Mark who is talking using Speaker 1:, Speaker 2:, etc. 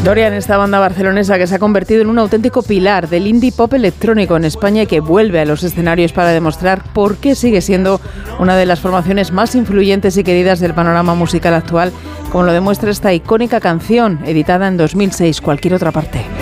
Speaker 1: Dorian, esta banda barcelonesa que se ha convertido en un auténtico pilar del indie pop electrónico en España y que vuelve a los escenarios para demostrar por qué sigue siendo una de las formaciones más influyentes y queridas del panorama musical actual, como lo demuestra esta icónica canción editada en 2006, Cualquier otra parte.